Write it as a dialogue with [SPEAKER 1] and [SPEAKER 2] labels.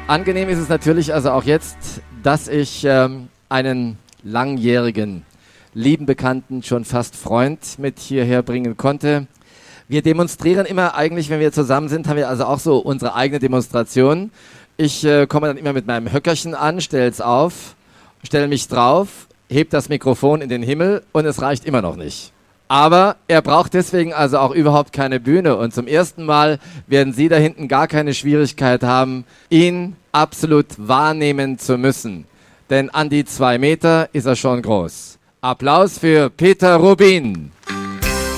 [SPEAKER 1] Angenehm ist es natürlich also auch jetzt, dass ich einen langjährigen, lieben Bekannten, schon fast Freund mit hierher bringen konnte. Wir demonstrieren immer eigentlich, wenn wir zusammen sind, haben wir also auch so unsere eigene Demonstration. Ich komme dann immer mit meinem Höckerchen an, stell's auf, stelle mich drauf, heb das Mikrofon in den Himmel und es reicht immer noch nicht. Aber er braucht deswegen also auch überhaupt keine Bühne und zum ersten Mal werden Sie da hinten gar keine Schwierigkeit haben, ihn absolut wahrnehmen zu müssen. Denn an die 2 Meter ist er schon groß. Applaus für Peter Rubin.